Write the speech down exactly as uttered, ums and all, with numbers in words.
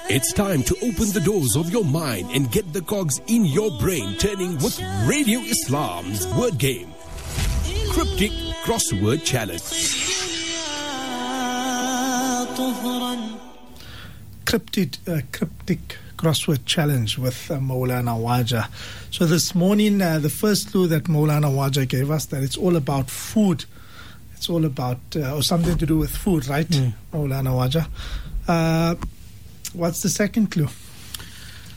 It's time to open the doors of your mind and get the cogs in your brain turning with Radio Islam's word game. Cryptic Crossword Challenge. Cryptic, uh, cryptic Crossword Challenge with uh, Maulana Waja. So this morning, uh, the first clue that Maulana Waja gave us, that it's all about food. It's all about, uh, or something to do with food, right, mm. Maulana Waja? Uh, what's the second clue?